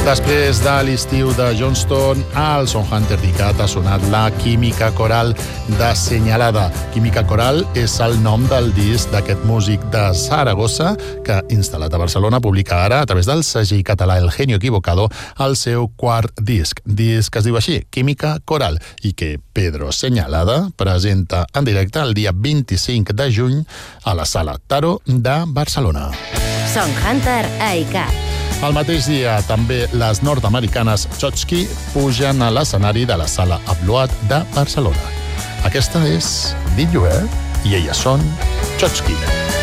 Després de l'estiu de Johnston, al Son Hunter Dicat ha sonat la Química Coral de Senyalada. Química Coral és el nom del disc d'aquest músic de Saragossa que, instal·lat a Barcelona, publica ara, a través del segell català El Genio Equivocado, el seu quart disc. Disc que es diu així, Química Coral, i que Pedro Senyalada presenta en directe el dia 25 de juny a la Sala Taro de Barcelona. Son Hunter a ICAT. El mateix dia, també les nord-americanes Chotski pugen a l'escenari de la Sala Abloat de Barcelona. Aquesta és Did You Hear? I elles són Chotski.